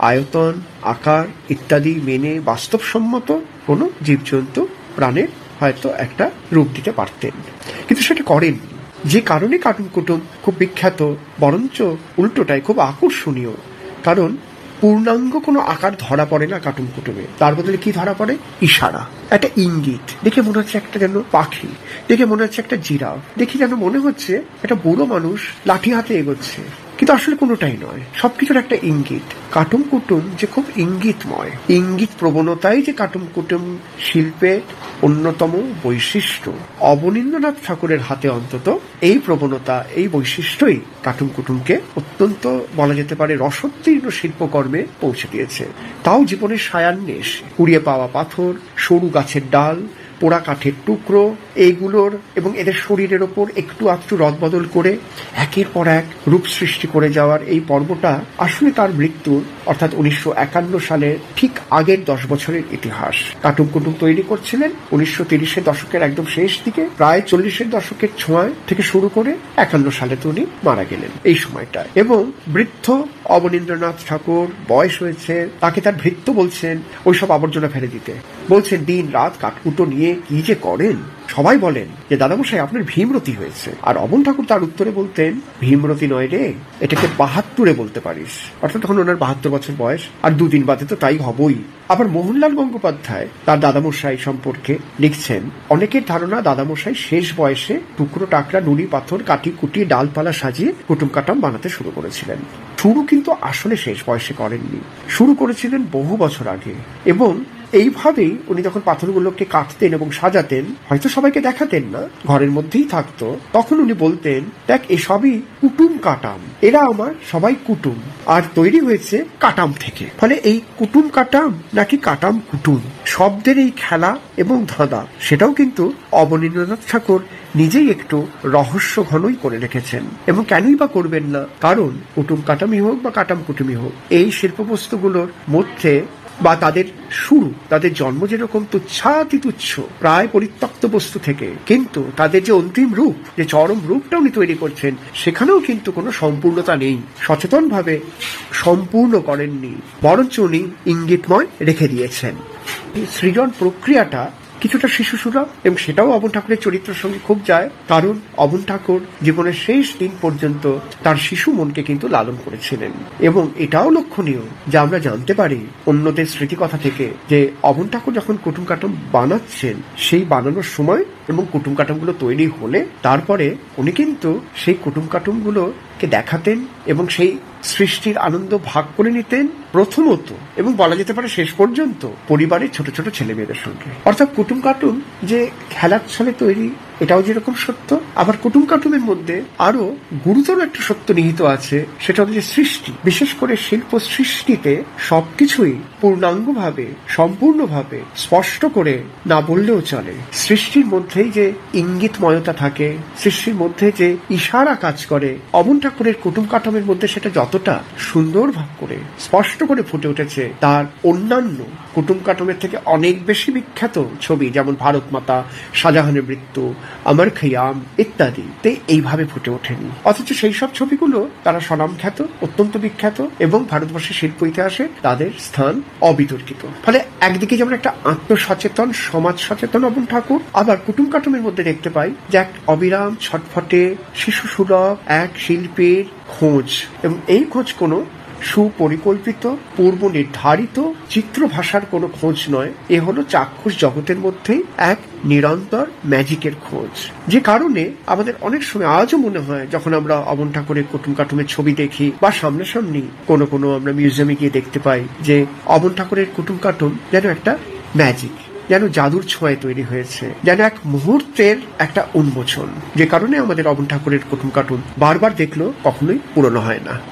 আয়তন, আকার ইত্যাদি মেনে বাস্তবসম্মত কোনো জীবজন্তু প্রাণের হয়তো একটা রূপ দিতে পারতেন, কিন্তু সেটা করেননি। যে কারণে কাটুম কুটুম খুব বিখ্যাত, বরঞ্চ উল্টোটাই খুব আকর্ষণীয়, কারণ পূর্ণাঙ্গ কোনো আকার ধরা পড়ে না কাটুম কুটুমে। তার বদলে কি ধরা পড়ে? ইশারা, একটা ইঙ্গিত। দেখে মনে হচ্ছে একটা যেন পাখি, দেখে মনে হচ্ছে একটা জিরাফ, দেখে যেন মনে হচ্ছে একটা বুড়ো মানুষ লাঠি হাতে এগোচ্ছে, কিন্তু আসলে কোনোটাই নয়, সবকিছুর একটা ইঙ্গিত। কাটুম কুটুম যে খুব ইঙ্গিতময়, ইঙ্গিত প্রবণতাই যে কাটুম কুটুম শিল্পের অন্যতম বৈশিষ্ট্য। অবনীন্দ্রনাথ ঠাকুরের হাতে অন্তত এই প্রবণতা, এই বৈশিষ্ট্যই কাটুম কুটুমকে অত্যন্ত বলা যেতে পারে রসোত্তীর্ণ শিল্পকর্মে পৌঁছে দিয়েছে। তাও জীবনের সায়ান্নে কুড়িয়ে পাওয়া পাথর, সরু গাছের ডাল, পোড়া কাঠের টুকরো, এইগুলোর এবং এদের শরীরের ওপর একটু আধটু রদবদল করে একের পর এক রূপ সৃষ্টি করে যাওয়ার এই পর্বটা আসলে তার মৃত্যুর অর্থাৎ 1951 সালের ঠিক আগের 10 বছরের ইতিহাস। কাটুম কুটুম তৈরি করছিলেন 1930-এর দশকের একদম শেষ দিকে, প্রায় 40-এর দশকের ছোঁয়ায় থেকে শুরু করে 51 সালে তো উনি মারা গেলেন এই সময়টা। এবং বৃদ্ধ অবনীন্দ্রনাথ ঠাকুর, বয়স হয়েছে, তাকে তার ভৃত্য বলছেন ওইসব আবর্জনা ফেলে দিতে, বলছেন দিন রাত কাঠকুটো নিয়ে কি যে করেন। সবাই বলেন যে দাদামশাই আপনার ভীমরতি হয়েছে, আর অবন ঠাকুর তার উত্তরে বলতেন ভীমরতি নয় রে, এটাকে 72-এ বলতে পারিস। অর্থাৎ তখন ওনার 72 বছর বয়স, আর দুদিন বাদে তো তাই হবই। আবার মোহনলাল গঙ্গোপাধ্যায় তার দাদামশাই সম্পর্কে লিখছেন, অনেকের ধারণা দাদামশাই শেষ বয়সে টুকরো টাকরা নুড়ি পাথর কাটি কুটিয়ে ডালপালা সাজিয়ে কুটুম কাটাম বানাতে শুরু করেছিলেন। শুরু কিন্তু আসলে শেষ বয়সে করেননি, শুরু করেছিলেন বহু বছর আগে। এবং এইভাবেই উনি যখন পাথরগুলোকে কাটতেন এবং সাজাতেন, হয়তো সবাইকে দেখাতেন না, ঘরের মধ্যেই থাকতো, তখন উনি বলতেন দেখ এসবই কুটুম কাটাম, এরা আমার সবাই কুটুম, আর তৈরি হয়েছে কাটাম থেকে। ফলে এই কুটুম কাটাম নাকি কাটাম কুটুম শব্দের এই খেলা এবং ধাঁধা, সেটাও কিন্তু অবনীন্দ্রনাথ ঠাকুর নিজেই একটু রহস্য ঘনই করে রেখেছেন। এবং কেনই বা করবেন না, কারণ কুটুম কাটামি হোক বা কাটাম কুটুমি হোক, এই শিল্পবস্তুগুলোর মধ্যে বা তাদের শুরু, তাদের জন্ম যেরকম তুচ্ছাতি তুচ্ছ প্রায় পরিত্যক্ত বস্তু থেকে, কিন্তু তাদের যে অন্তিম রূপ, যে চরম রূপটা উনি তৈরি করছেন, সেখানেও কিন্তু কোনো সম্পূর্ণতা নেই, সচেতনভাবে সম্পূর্ণ করেননি, বরঞ্চ উনি ইঙ্গিতময় রেখে দিয়েছেন। সৃজন প্রক্রিয়াটা কিছুটা শিশুসুলভ, এবং সেটাও অবন ঠাকুরের চরিত্রের সঙ্গে খুব যায়, কারণ অবন ঠাকুর জীবনের শেষ দিন পর্যন্ত তার শিশু মনকে কিন্তু লালন করেছিলেন। এবং এটাও লক্ষণীয় যে আমরা জানতে পারি অন্যদের স্মৃতিকথা থেকে যে অবন ঠাকুর যখন কুটুম কাটুম বানাচ্ছেন, সেই বানানোর সময় এবং কুটুম কাটুমগুলো তৈরি হলে তারপরে উনি কিন্তু সেই কুটুম কাটুমগুলোকে দেখাতেন এবং সেই সৃষ্টির আনন্দ ভাগ করে নিতেন প্রথমত, এবং বলা যেতে পারে শেষ পর্যন্ত পরিবারের ছোট ছোট ছেলে মেয়েদের সঙ্গে। অর্থাৎ কুটুম কাটুম যে খেলার ছলে তৈরি, এটাও যেরকম সত্য, আবার কুটুম কাটুমের মধ্যে আরো গুরুতর একটা সত্য নিহিত আছে, সেটা হচ্ছে যে সৃষ্টি, বিশেষ করে শিল্প সৃষ্টিতে সবকিছুই পূর্ণাঙ্গভাবে সম্পূর্ণভাবে স্পষ্ট করে না বললেও চলে। সৃষ্টির মধ্যেই যে ইঙ্গিতময়তা থাকে, সৃষ্টির মধ্যে যে ইশারা কাজ করে, অবন ঠাকুরের কুটুম কাটুমের মধ্যে সেটা যতটা সুন্দর ভাব করে স্পষ্ট করে ফুটে উঠেছে, তার অন্যান্য কুটুম কাটুমের থেকে অনেক বেশি বিখ্যাত ছবি যেমন ভারত মাতা, শাহজাহানের মৃত্যু, আমার খয়াম ইত্যাদিতে এইভাবে ফুটে ওঠেনি। অথচ সেই সব ছবিগুলো তারা স্বনামখ্যাত, অত্যন্ত বিখ্যাত, এবং ভারতবর্ষের শিল্প ইতিহাসে তাদের স্থান অবিতর্কিত। ফলে একদিকে যেমন একটা আত্মসচেতন, সমাজ সচেতন অবন ঠাকুর, আবার কুটুম কাটুমের মধ্যে দেখতে পাই যে এক অবিরাম ছটফটে শিশু সুলভ এক শিল্পের খোঁজ, এবং এই খোঁজ কোনো সুপরিকল্পিত পূর্ব নির্ধারিত চিত্র ভাষার কোনো খোঁজ নয়, এ হলো চাক্ষুষ জগতের মধ্যেই এক নিরন্তর ম্যাজিকের খোঁজ। যে কারণে আমাদের অনেক সময় আজও মনে হয় যখন আমরা অবন ঠাকুরের কুটুম কাটুমের ছবি দেখি বা সামনাসামনি কোনো কোনো আমরা মিউজিয়ামে গিয়ে দেখতে পাই, যে অবন ঠাকুরের কুটুম কাটুম যেন একটা ম্যাজিক, যেন জাদুর ছোঁয়ায় তৈরি হয়েছে, যেন এক মুহূর্তের একটা উন্মোচন, যে কারণে আমাদের অবন ঠাকুরের কুটুম কাটুম বারবার দেখলেও কখনোই পুরনো হয় না।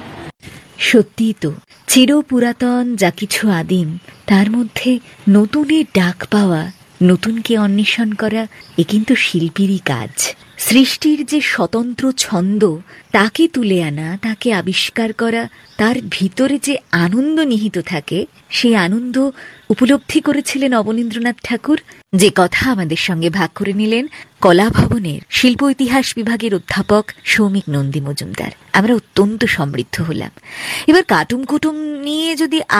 সত্যিই তো, চির পুরাতন যা কিছু আদিম, তার মধ্যে নতুনের ডাক পাওয়া, নতুনকে অন্বেষণ করা, এ কিন্তু শিল্পীরই কাজ। সৃষ্টির যে স্বতন্ত্র ছন্দ, তাকে তুলে আনা, তাকে আবিষ্কার করা, তার ভিতরে যে আনন্দ নিহিত থাকে, সেই আনন্দ উপলব্ধি করেছিলেন অবনীন্দ্রনাথ ঠাকুর, যে কথা আমাদের সঙ্গে ভাগ করে নিলেন কলা ভবনের শিল্প ইতিহাস বিভাগের অধ্যাপক সৌমিক নন্দী মজুমদার। আমরা অত্যন্ত সমৃদ্ধ হলাম। এবার কাটুম কুটুম নিয়ে যদি